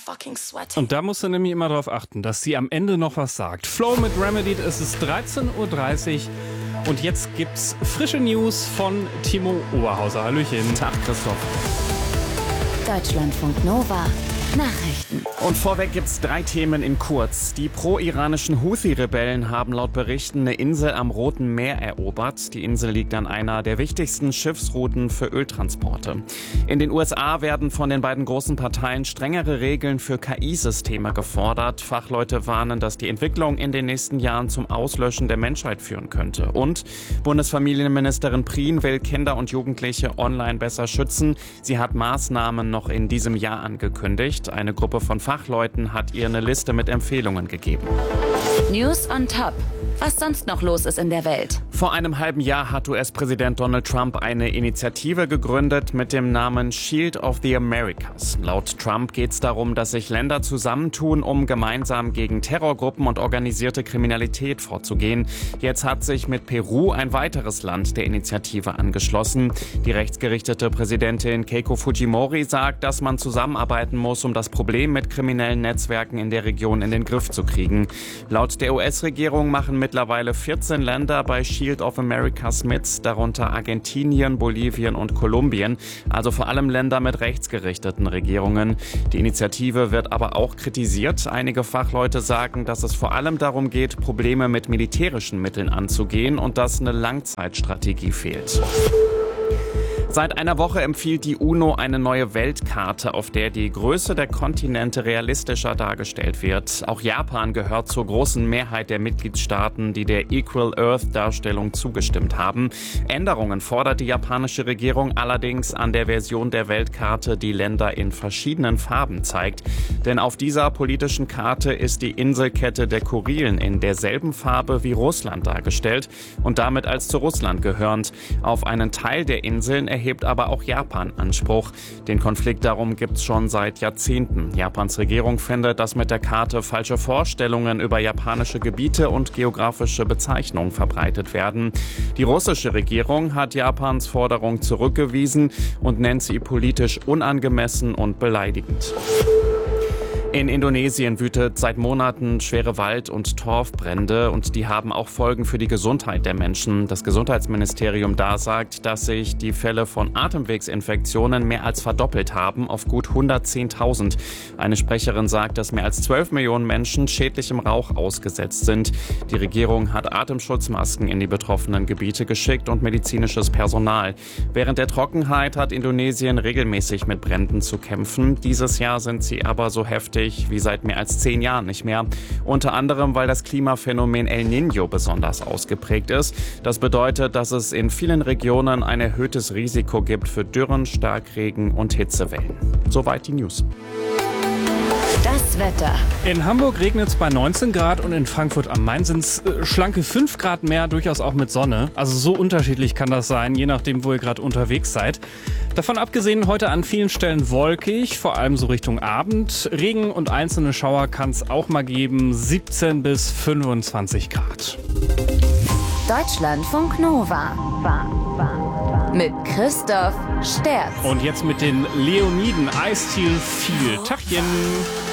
Und da musst du nämlich immer darauf achten, dass sie am Ende noch was sagt. Flow mit Remedied, es ist 13:30 Uhr und jetzt gibt's frische News von Timo Oberhauser. Hallöchen. Tag, Christoph. Deutschlandfunk Nova. Nachrichten. Und vorweg gibt's 3 Themen in kurz. Die pro-iranischen Houthi-Rebellen haben laut Berichten eine Insel am Roten Meer erobert. Die Insel liegt an einer der wichtigsten Schiffsrouten für Öltransporte. In den USA werden von den beiden großen Parteien strengere Regeln für KI-Systeme gefordert. Fachleute warnen, dass die Entwicklung in den nächsten Jahren zum Auslöschen der Menschheit führen könnte. Und Bundesfamilienministerin Prien will Kinder und Jugendliche online besser schützen. Sie hat Maßnahmen noch in diesem Jahr angekündigt. Eine Gruppe von Fachleuten hat ihr eine Liste mit Empfehlungen gegeben. News on top. Was sonst noch los ist in der Welt. Vor einem halben Jahr hat US-Präsident Donald Trump eine Initiative gegründet mit dem Namen Shield of the Americas. Laut Trump geht es darum, dass sich Länder zusammentun, um gemeinsam gegen Terrorgruppen und organisierte Kriminalität vorzugehen. Jetzt hat sich mit Peru ein weiteres Land der Initiative angeschlossen. Die rechtsgerichtete Präsidentin Keiko Fujimori sagt, dass man zusammenarbeiten muss, um das Problem mit kriminellen Netzwerken in der Region in den Griff zu kriegen. Laut der US-Regierung machen mittlerweile 14 Länder bei Shield of Americas mit, darunter Argentinien, Bolivien und Kolumbien, also vor allem Länder mit rechtsgerichteten Regierungen. Die Initiative wird aber auch kritisiert. Einige Fachleute sagen, dass es vor allem darum geht, Probleme mit militärischen Mitteln anzugehen und dass eine Langzeitstrategie fehlt. Seit einer Woche empfiehlt die UNO eine neue Weltkarte, auf der die Größe der Kontinente realistischer dargestellt wird. Auch Japan gehört zur großen Mehrheit der Mitgliedstaaten, die der Equal Earth-Darstellung zugestimmt haben. Änderungen fordert die japanische Regierung allerdings an der Version der Weltkarte, die Länder in verschiedenen Farben zeigt. Denn auf dieser politischen Karte ist die Inselkette der Kurilen in derselben Farbe wie Russland dargestellt und damit als zu Russland gehörend. Auf einen Teil der Inseln erhebt aber auch Japan Anspruch. Den Konflikt darum gibt es schon seit Jahrzehnten. Japans Regierung findet, dass mit der Karte falsche Vorstellungen über japanische Gebiete und geografische Bezeichnungen verbreitet werden. Die russische Regierung hat Japans Forderung zurückgewiesen und nennt sie politisch unangemessen und beleidigend. In Indonesien wütet seit Monaten schwere Wald- und Torfbrände und die haben auch Folgen für die Gesundheit der Menschen. Das Gesundheitsministerium da sagt, dass sich die Fälle von Atemwegsinfektionen mehr als verdoppelt haben auf gut 110.000. Eine Sprecherin sagt, dass mehr als 12 Millionen Menschen schädlichem Rauch ausgesetzt sind. Die Regierung hat Atemschutzmasken in die betroffenen Gebiete geschickt und medizinisches Personal. Während der Trockenheit hat Indonesien regelmäßig mit Bränden zu kämpfen. Dieses Jahr sind sie aber so heftig wie seit mehr als 10 Jahren nicht mehr. Unter anderem, weil das Klimaphänomen El Niño besonders ausgeprägt ist. Das bedeutet, dass es in vielen Regionen ein erhöhtes Risiko gibt für Dürren, Starkregen und Hitzewellen. Soweit die News. Das Wetter. In Hamburg regnet es bei 19 Grad und in Frankfurt am Main sind es schlanke 5 Grad mehr, durchaus auch mit Sonne. Also so unterschiedlich kann das sein, je nachdem, wo ihr gerade unterwegs seid. Davon abgesehen heute an vielen Stellen wolkig, vor allem so Richtung Abend. Regen und einzelne Schauer kann es auch mal geben, 17 bis 25 Grad. Deutschlandfunk Nova. Mit Christoph Sterz. Und jetzt mit den Leoniden, Eistil viel. Tachchen.